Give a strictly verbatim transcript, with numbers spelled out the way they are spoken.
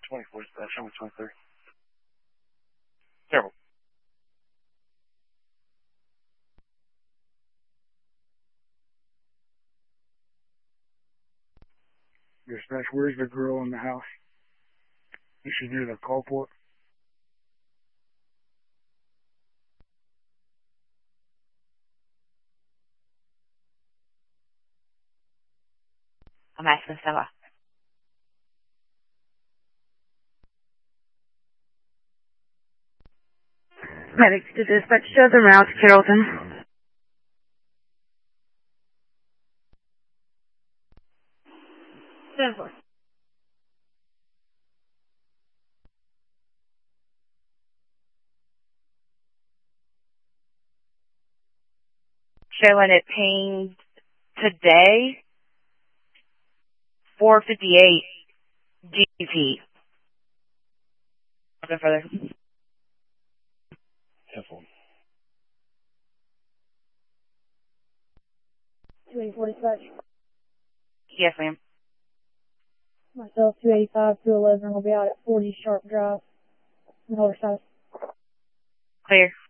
twenty-four dispatch, show me twenty-three. Terrible. Dispatch, where's the girl in the house? Is she near the carport? I'm asking Stella. Medics to dispatch, show them out to Carrollton. Denver. Showing it pinged today, four fifty-eight G P. Nothing further. Careful. two eighty-four dispatch. Yes, ma'am. Myself, two eighty-five, two eleven will be out at forty Sharp Drive. On the other side. Clear.